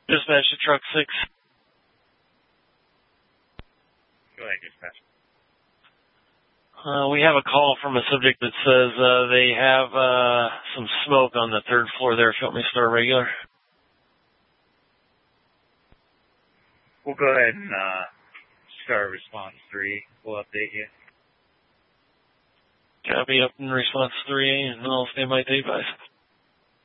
Dispatch to truck 6. Go ahead, dispatch. We have a call from a subject that says they have some smoke on the 3rd floor there. If you want me to start regular. We'll go ahead and start response 3. We'll update you. Copy up in response 3, and I'll stand by to advise.